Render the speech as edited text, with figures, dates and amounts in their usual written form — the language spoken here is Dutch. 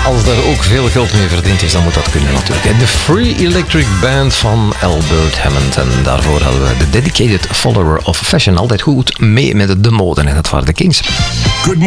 als daar ook veel geld mee verdiend is, dan moet dat kunnen natuurlijk. De Free Electric Band van Albert Hammond. En daarvoor hadden we de Dedicated Follower of Fashion. Altijd goed mee met de mode. En dat waren de Kings. Good